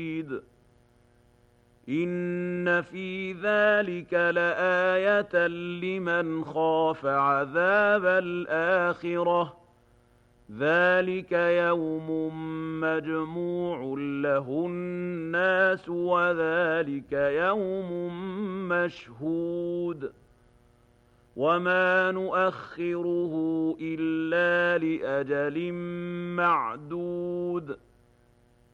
إن في ذلك لآية لمن خاف عذاب الآخرة ذلك يوم مجموع له الناس وذلك يوم مشهود وما نؤخره إلا لأجل معدود